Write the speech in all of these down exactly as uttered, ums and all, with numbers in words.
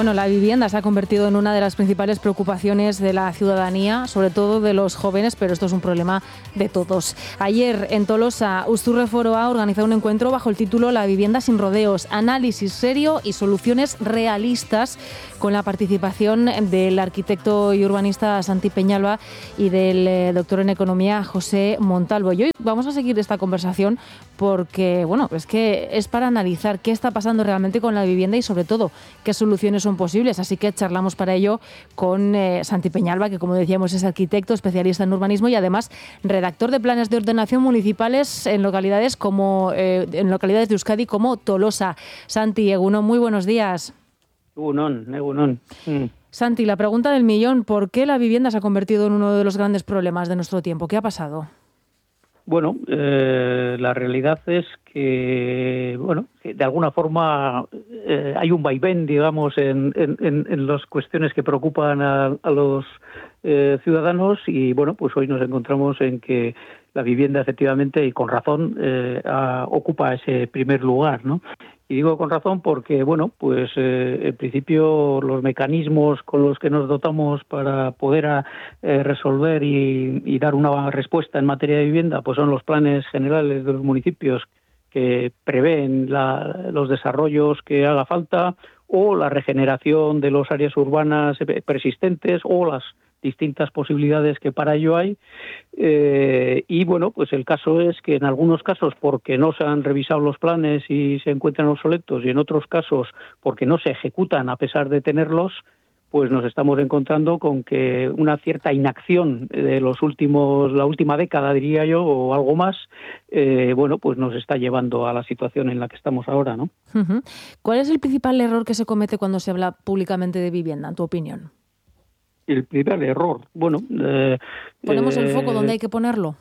Bueno, la vivienda se ha convertido en una de las principales preocupaciones de la ciudadanía, sobre todo de los jóvenes, pero esto es un problema de todos. Ayer en Tolosa, Usturre Foroa organizó un encuentro bajo el título La vivienda sin rodeos, análisis serio y soluciones realistas, con la participación del arquitecto y urbanista Santi Peñalba y del eh, doctor en economía José Montalvo. Y hoy vamos a seguir esta conversación porque, bueno, es que es para analizar qué está pasando realmente con la vivienda y, sobre todo, qué soluciones son posibles. Así que charlamos para ello con eh, Santi Peñalba, que, como decíamos, es arquitecto, especialista en urbanismo y además redactor de planes de ordenación municipales en localidades como eh, en localidades de Euskadi como Tolosa. Santi, Egunon, muy buenos días. Egunon, Egunon. Mm. Santi, la pregunta del millón: ¿por qué la vivienda se ha convertido en uno de los grandes problemas de nuestro tiempo? ¿Qué ha pasado? Bueno, eh, la realidad es que, bueno, que de alguna forma eh, hay un vaivén, digamos, en, en, en las cuestiones que preocupan a, a los eh, ciudadanos y, bueno, pues hoy nos encontramos en que la vivienda, efectivamente, y con razón, eh, a, ocupa ese primer lugar, ¿no? Y digo con razón porque, bueno, pues eh, en principio los mecanismos con los que nos dotamos para poder a, eh, resolver y, y dar una respuesta en materia de vivienda, pues son los planes generales de los municipios que prevén la, los desarrollos que haga falta, o la regeneración de las áreas urbanas persistentes, o las distintas posibilidades que para ello hay. Eh, y bueno, pues el caso es que en algunos casos porque no se han revisado los planes y se encuentran obsoletos, y en otros casos porque no se ejecutan a pesar de tenerlos, pues nos estamos encontrando con que una cierta inacción de los últimos, la última década, diría yo, o algo más, eh, bueno, pues nos está llevando a la situación en la que estamos ahora, ¿no? Uh-huh. ¿Cuál es el principal error que se comete cuando se habla públicamente de vivienda, en tu opinión? El primer error, bueno... Eh, ¿Ponemos eh, el foco donde hay que ponerlo?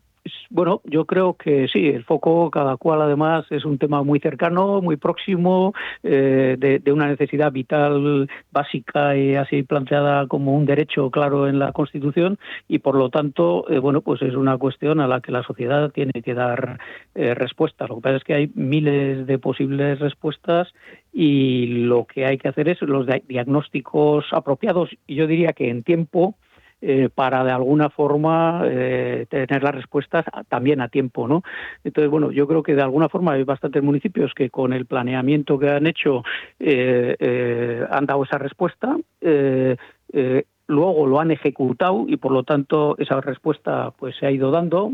Bueno, yo creo que sí, el foco, cada cual además, es un tema muy cercano, muy próximo, eh, de, de una necesidad vital básica y así planteada como un derecho claro en la Constitución, y por lo tanto, eh, bueno, pues es una cuestión a la que la sociedad tiene que dar eh, respuesta. Lo que pasa es que hay miles de posibles respuestas y lo que hay que hacer es los diagnósticos apropiados, y yo diría que en tiempo, Eh, para de alguna forma eh, tener las respuestas también a tiempo, ¿no? Entonces, bueno, yo creo que de alguna forma hay bastantes municipios que con el planeamiento que han hecho eh, eh, han dado esa respuesta, eh, eh, luego lo han ejecutado y por lo tanto esa respuesta pues se ha ido dando,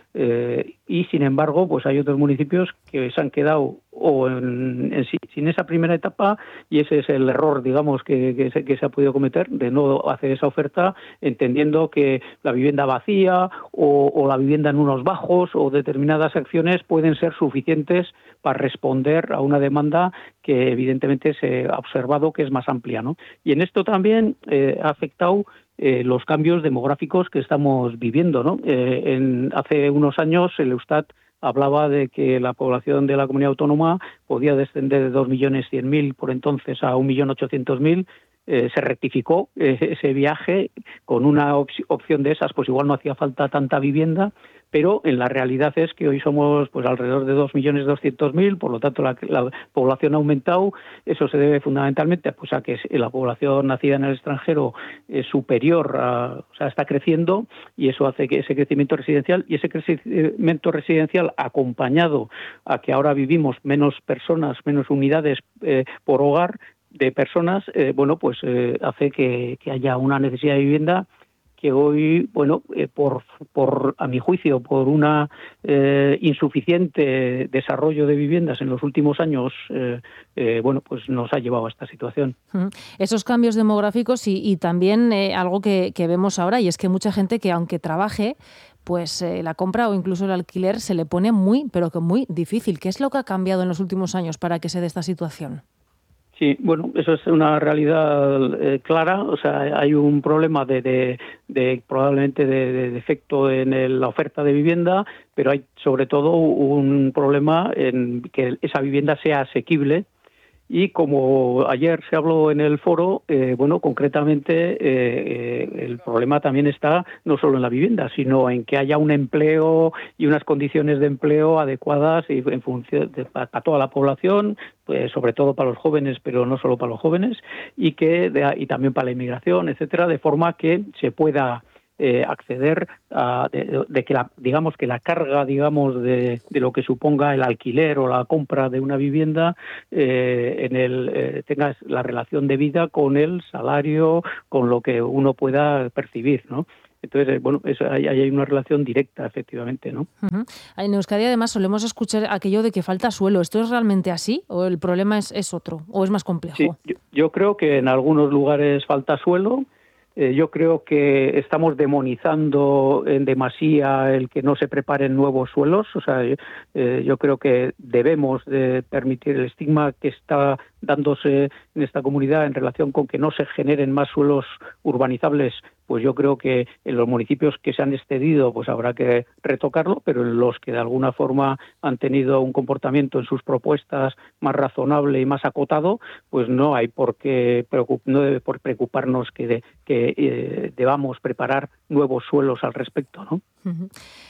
eh, y sin embargo pues hay otros municipios que se han quedado o en, en, sin esa primera etapa, y ese es el error, digamos, que, que, se, que se ha podido cometer, de no hacer esa oferta entendiendo que la vivienda vacía o, o la vivienda en unos bajos o determinadas acciones pueden ser suficientes para responder a una demanda que evidentemente se ha observado que es más amplia, ¿no? Y en esto también eh, ha afectado eh, los cambios demográficos que estamos viviendo, ¿no? Eh, en, hace unos años el Eustat hablaba de que la población de la comunidad autónoma podía descender de dos millones cien mil por entonces a un millón ochocientos mil. Eh, se rectificó eh, ese viaje con una op- opción de esas, pues igual no hacía falta tanta vivienda, pero en la realidad es que hoy somos pues alrededor de dos millones doscientos mil, por lo tanto la, la población ha aumentado. Eso se debe fundamentalmente pues a que la población nacida en el extranjero es superior, a, o sea, está creciendo, y eso hace que ese crecimiento residencial, y ese crecimiento residencial acompañado a que ahora vivimos menos personas, menos unidades eh, por hogar de personas, eh, bueno, pues eh, hace que, que haya una necesidad de vivienda que hoy, bueno, eh, por, por a mi juicio, por una eh, insuficiente desarrollo de viviendas en los últimos años, eh, eh, bueno, pues nos ha llevado a esta situación. Esos cambios demográficos y, y también eh, algo que, que vemos ahora, y es que mucha gente que aunque trabaje, pues eh, la compra o incluso el alquiler se le pone muy, pero que muy difícil. ¿Qué es lo que ha cambiado en los últimos años para que se dé esta situación? Sí, bueno, eso es una realidad eh, clara. O sea, hay un problema de, de, de probablemente de, de defecto en el, la oferta de vivienda, pero hay sobre todo un problema en que esa vivienda sea asequible. Y como ayer se habló en el foro, eh, bueno, concretamente eh, el problema también está no solo en la vivienda, sino en que haya un empleo y unas condiciones de empleo adecuadas y en función de, para toda la población, pues sobre todo para los jóvenes, pero no solo para los jóvenes, y que de, y también para la inmigración, etcétera, de forma que se pueda Eh, acceder a de, de que la, digamos que la carga digamos de, de lo que suponga el alquiler o la compra de una vivienda eh, en el eh, tenga la relación de vida con el salario, con lo que uno pueda percibir, ¿no? Entonces, bueno, eso, ahí hay una relación directa, efectivamente, ¿no? Uh-huh. En Euskadi, además, solemos escuchar aquello de que falta suelo. ¿Esto es realmente así o el problema es, es otro o es más complejo? Sí, yo, yo creo que en algunos lugares falta suelo. Eh, yo creo que estamos demonizando en demasía el que no se preparen nuevos suelos. O sea, eh, yo creo que debemos de permitir el estigma que está dándose en esta comunidad en relación con que no se generen más suelos urbanizables. Pues yo creo que en los municipios que se han excedido pues habrá que retocarlo, pero en los que de alguna forma han tenido un comportamiento en sus propuestas más razonable y más acotado, pues no hay por qué preocup- no debe por preocuparnos que, de, que eh, debamos preparar nuevos suelos al respecto, ¿no? Uh-huh.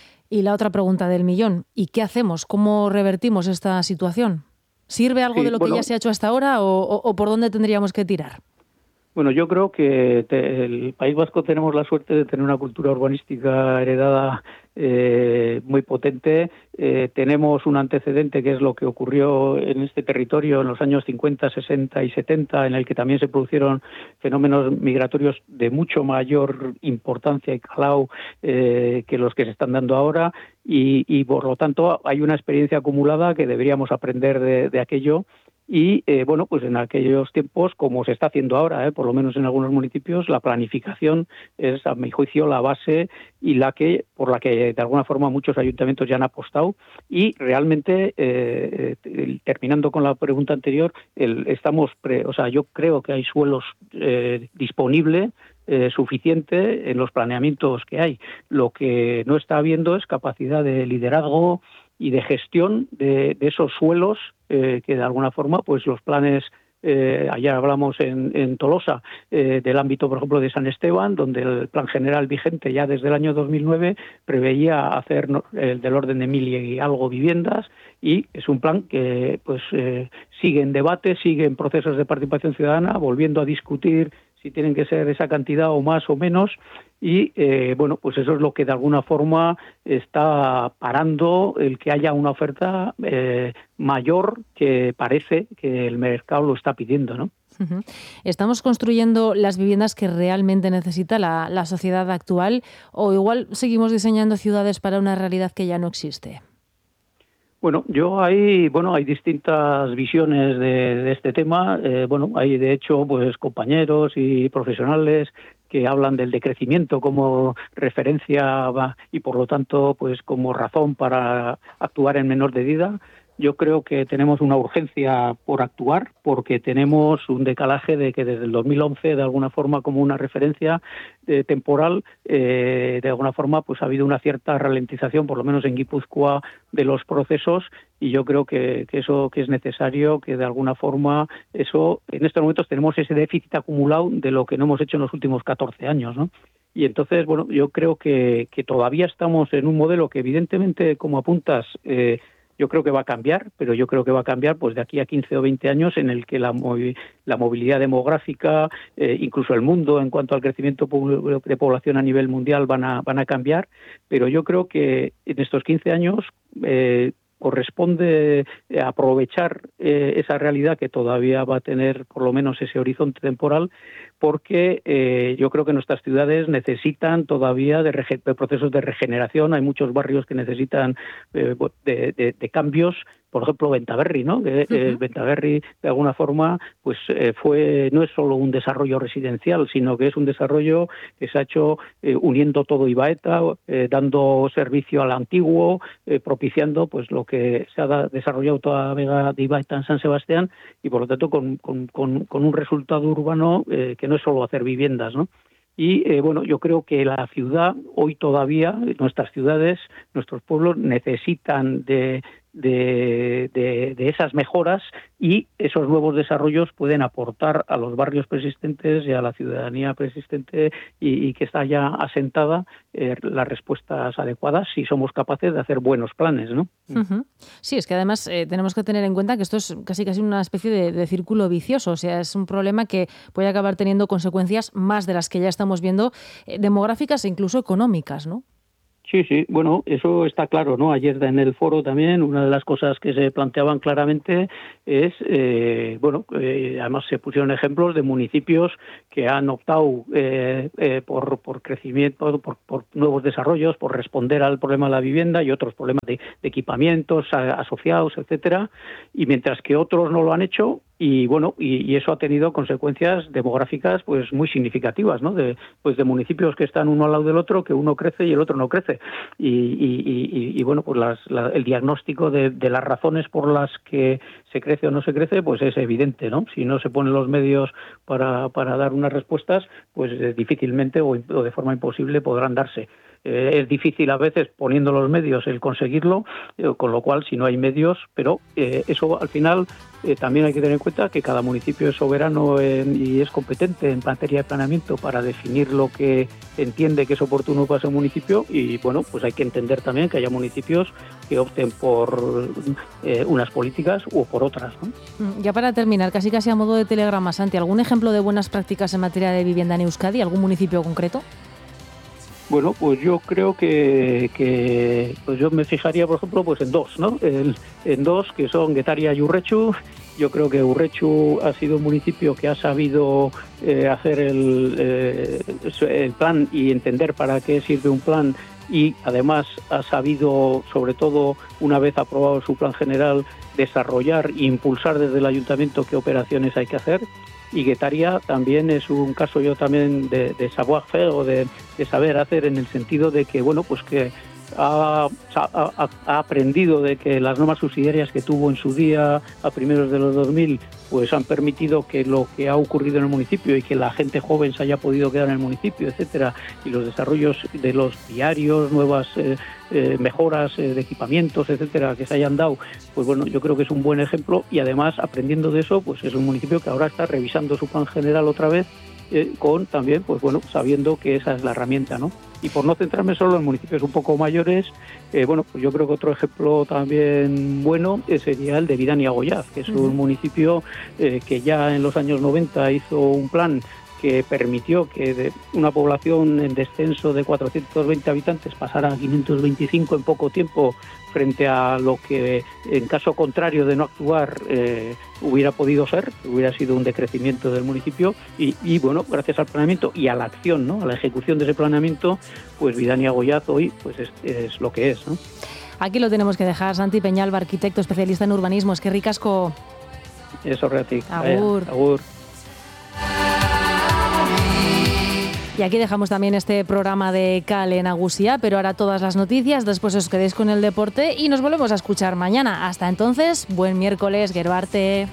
Y la otra pregunta del millón, ¿y qué hacemos? ¿Cómo revertimos esta situación? ¿Sirve algo Sí, de lo bueno, que ya se ha hecho hasta ahora o, o, o por dónde tendríamos que tirar? Bueno, yo creo que te, el País Vasco tenemos la suerte de tener una cultura urbanística heredada eh, muy potente. Eh, tenemos un antecedente que es lo que ocurrió en este territorio en los años cincuenta, sesenta y setenta, en el que también se produjeron fenómenos migratorios de mucho mayor importancia y calado eh, que los que se están dando ahora y, y, por lo tanto, hay una experiencia acumulada que deberíamos aprender de, de aquello. Y, eh, bueno, pues en aquellos tiempos, como se está haciendo ahora, eh, por lo menos en algunos municipios, la planificación es, a mi juicio, la base y la que por la que, de alguna forma, muchos ayuntamientos ya han apostado. Y realmente, eh, eh, terminando con la pregunta anterior, el, estamos, pre, o sea, yo creo que hay suelos eh, disponibles, Eh, suficiente en los planeamientos que hay. Lo que no está habiendo es capacidad de liderazgo y de gestión de, de esos suelos eh, que de alguna forma pues los planes eh, ayer hablamos en, en Tolosa eh, del ámbito por ejemplo de San Esteban, donde el plan general vigente ya desde el año dos mil nueve preveía hacer el del orden de mil y algo viviendas, y es un plan que pues eh, sigue en debate, sigue en procesos de participación ciudadana, volviendo a discutir si tienen que ser esa cantidad o más o menos, y eh, bueno, pues eso es lo que de alguna forma está parando el que haya una oferta eh, mayor que parece que el mercado lo está pidiendo, ¿no? Uh-huh. ¿Estamos construyendo las viviendas que realmente necesita la, la sociedad actual o igual seguimos diseñando ciudades para una realidad que ya no existe? Bueno, yo hay, bueno, hay distintas visiones de, de este tema. Eh, bueno, hay de hecho, pues compañeros y profesionales que hablan del decrecimiento como referencia y por lo tanto, pues como razón para actuar en menor medida. Yo creo que tenemos una urgencia por actuar porque tenemos un decalaje de que desde el dos mil once, de alguna forma, como una referencia eh, temporal, eh, de alguna forma, pues ha habido una cierta ralentización, por lo menos en Guipúzcoa, de los procesos, y yo creo que, que eso que es necesario, que de alguna forma, eso en estos momentos tenemos ese déficit acumulado de lo que no hemos hecho en los últimos catorce años, ¿no? Y entonces, bueno, yo creo que, que todavía estamos en un modelo que evidentemente, como apuntas, eh, yo creo que va a cambiar, pero yo creo que va a cambiar pues de aquí a quince o veinte años, en el que la, movi- la movilidad demográfica, eh, incluso el mundo en cuanto al crecimiento de población a nivel mundial van a, van a cambiar, pero yo creo que en estos quince años eh, corresponde aprovechar eh, esa realidad que todavía va a tener por lo menos ese horizonte temporal, porque eh, yo creo que nuestras ciudades necesitan todavía de, rege- de procesos de regeneración. Hay muchos barrios que necesitan eh, de, de, de cambios. Por ejemplo, Bentaberri, ¿no? Que uh-huh. eh, Bentaberri, de alguna forma, pues eh, fue no es solo un desarrollo residencial, sino que es un desarrollo que se ha hecho eh, uniendo todo Ibaeta, eh, dando servicio al antiguo, eh, propiciando pues lo que se ha da, desarrollado toda la vega de Ibaeta en San Sebastián, y por lo tanto con, con, con, con un resultado urbano eh, que no es solo hacer viviendas, ¿no? Y eh, bueno, yo creo que la ciudad, hoy todavía, nuestras ciudades, nuestros pueblos necesitan de, de, de, de esas mejoras, y esos nuevos desarrollos pueden aportar a los barrios persistentes y a la ciudadanía persistente y, y que está ya asentada eh, las respuestas adecuadas si somos capaces de hacer buenos planes, ¿no? Uh-huh. Sí, es que además eh, tenemos que tener en cuenta que esto es casi casi una especie de, de círculo vicioso, o sea, es un problema que puede acabar teniendo consecuencias más de las que ya estamos viendo, eh, demográficas e incluso económicas, ¿no? Sí, sí, bueno, eso está claro, ¿no? Ayer en el foro también una de las cosas que se planteaban claramente es, eh, bueno, eh, además se pusieron ejemplos de municipios que han optado eh, eh, por, por crecimiento, por, por nuevos desarrollos, por responder al problema de la vivienda y otros problemas de, de equipamientos a, asociados, etcétera, y mientras que otros no lo han hecho. Y bueno, y, y eso ha tenido consecuencias demográficas pues muy significativas, ¿no? De, pues de municipios que están uno al lado del otro, que uno crece y el otro no crece. Y, y, y, y bueno, pues las, la, el diagnóstico de, de las razones por las que se crece o no se crece, pues es evidente, ¿no? Si no se ponen los medios para, para dar unas respuestas, pues eh, difícilmente o, o de forma imposible podrán darse. Eh, es difícil a veces poniendo los medios el conseguirlo, eh, con lo cual si no hay medios, pero eh, eso al final eh, también hay que tener en cuenta que cada municipio es soberano en, y es competente en materia de planeamiento para definir lo que entiende que es oportuno para ese municipio, y bueno, pues hay que entender también que haya municipios que opten por eh, unas políticas u por otras, ¿no? Ya para terminar, casi casi a modo de telegrama, Santi, ¿algún ejemplo de buenas prácticas en materia de vivienda en Euskadi? ¿Algún municipio concreto? Bueno, pues yo creo que, que pues yo me fijaría, por ejemplo, pues en dos, ¿no? En, en dos, que son Getaria y Urretxu. Yo creo que Urretxu ha sido un municipio que ha sabido eh, hacer el, eh, el plan y entender para qué sirve un plan, y además ha sabido, sobre todo una vez aprobado su plan general, desarrollar e impulsar desde el ayuntamiento qué operaciones hay que hacer. Y Getaria también es un caso yo también de, de savoir-faire o de, de saber hacer, en el sentido de que, bueno, pues que ha, ha, ha aprendido de que las normas subsidiarias que tuvo en su día a primeros de los dos mil pues han permitido que lo que ha ocurrido en el municipio y que la gente joven se haya podido quedar en el municipio, etcétera, y los desarrollos de los diarios, nuevas eh, eh, mejoras eh, de equipamientos, etcétera, que se hayan dado, pues bueno, yo creo que es un buen ejemplo, y además aprendiendo de eso, pues es un municipio que ahora está revisando su plan general otra vez, eh, con también, pues bueno, sabiendo que esa es la herramienta, ¿no? Y por no centrarme solo en municipios un poco mayores, eh, bueno, pues yo creo que otro ejemplo también bueno eh, sería el de Vidania-Goiás, que es un uh-huh. municipio eh, que ya en los años noventa hizo un plan que permitió que de una población en descenso de cuatrocientos veinte habitantes pasara a quinientos veinticinco en poco tiempo, frente a lo que en caso contrario de no actuar eh, hubiera podido ser, hubiera sido un decrecimiento del municipio, y, y bueno, gracias al planeamiento y a la acción, ¿no?, a la ejecución de ese planeamiento, pues Vidania-Goiás hoy pues es, es lo que es, ¿no? Aquí lo tenemos que dejar. Santi Peñalba, arquitecto especialista en urbanismo. Es que ricasco. Eso, Reati. Agur. Vaya, agur. Y aquí dejamos también este programa de Kale Nagusia, pero ahora todas las noticias, después os quedéis con el deporte y nos volvemos a escuchar mañana. Hasta entonces, buen miércoles, Gero arte.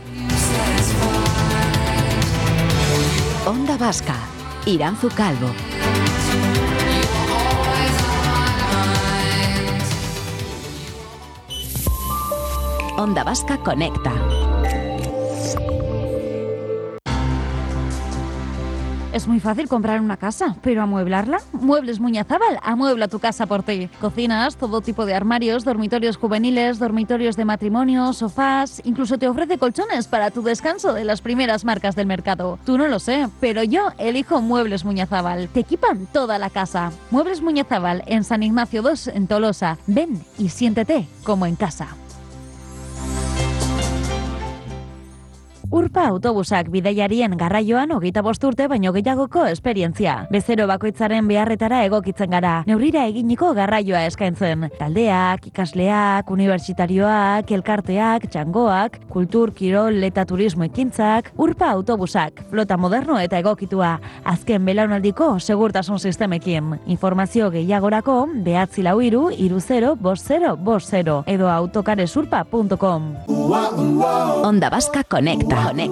Onda Vasca, Iranzu Calvo. Onda Vasca conecta. Es muy fácil comprar una casa, pero ¿amueblarla? Muebles Muñazábal amuebla tu casa por ti. Cocinas, todo tipo de armarios, dormitorios juveniles, dormitorios de matrimonio, sofás, incluso te ofrece colchones para tu descanso de las primeras marcas del mercado. Tú no lo sé, pero yo elijo Muebles Muñazábal. Te equipan toda la casa. Muebles Muñazábal en San Ignacio dos en Tolosa. Ven y siéntete como en casa. Urpa autobusak bidaiarien garraioan hogeita bost urte baino gehiagoko esperientzia. Bezero bakoitzaren beharretara egokitzen gara. Neurrira eginiko garraioa eskaintzen. Taldeak, ikasleak, unibertsitarioak, elkarteak, txangoak, kultur, kirol eta turismo ekintzak. Urpa autobusak, flota moderno eta egokitua. Azken belaunaldiko segurtasun sistemekin. Informazio gehiagorako behatzi lau hiru hiru zero bost zero bost zero edo autocaresurpa punto com. Onda Vasca conecta. Conecta.